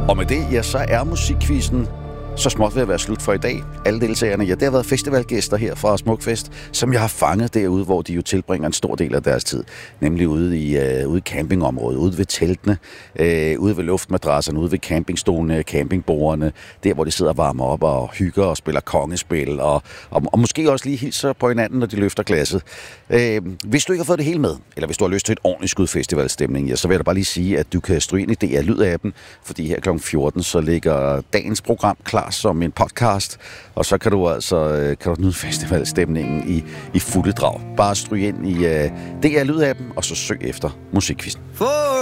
Og med det, ja, så er musikquizzen så småt ved at være slut for i dag. Alle deltagerne, ja, det har været festivalgæster her fra Smukfest, som jeg har fanget derude, hvor de jo tilbringer en stor del af deres tid. Nemlig ude i campingområdet, ude ved teltene, ude ved luftmadrasserne, ude ved campingstolene, campingbordene, der hvor de sidder og varmer op og hygger og spiller kongespil, og måske også lige hilser på hinanden, når de løfter glasset. Hvis du ikke har fået det hele med, eller hvis du har lyst til et ordentligt skud festivalstemning, ja, så vil jeg da bare lige sige, at du kan stryge ind i DR Lyd-appen, fordi her kl. 14, så ligger dagens program klar som en podcast, og så kan du nyde festivalstemningen i fulde drag. Bare stryg ind i DR Lyd-appen, og så søg efter musikquizzen.